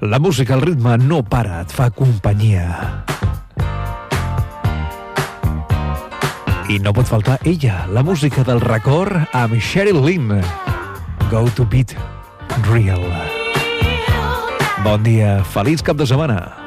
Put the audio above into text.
La música, el ritme no para, et fa companyia. I no pot faltar ella, la música del record amb Sheryl Lynn. Go to Beat Real. Bon dia, feliç cap de setmana.